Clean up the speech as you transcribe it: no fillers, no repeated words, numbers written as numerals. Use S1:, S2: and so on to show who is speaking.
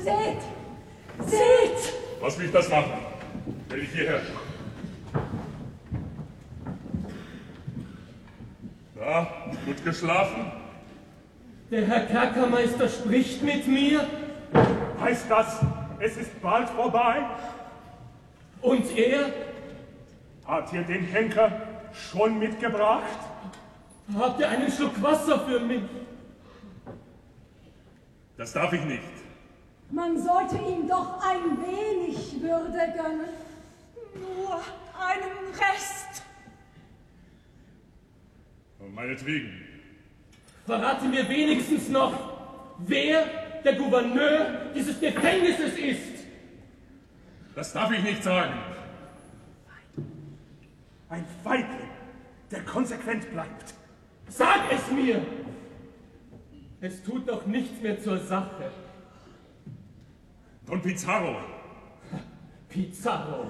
S1: Seht! Seht!
S2: Was will ich das machen? Will ich hierher? Na, gut geschlafen?
S3: Der Herr Kerkermeister spricht mit mir.
S2: Heißt das, es ist bald vorbei?
S3: Und er?
S2: Hat ihr den Henker schon mitgebracht?
S3: Habt ihr einen Schluck Wasser für mich?
S2: Das darf ich nicht.
S1: Man sollte ihm doch ein wenig Würde gönnen.
S4: Nur einen Rest.
S2: Meinetwegen.
S3: Verrate mir wenigstens noch, wer der Gouverneur dieses Gefängnisses ist.
S2: Das darf ich nicht sagen.
S5: Ein Feigling, der konsequent bleibt.
S3: Sag es mir! Es tut doch nichts mehr zur Sache.
S2: Don Pizarro.
S3: Pizarro.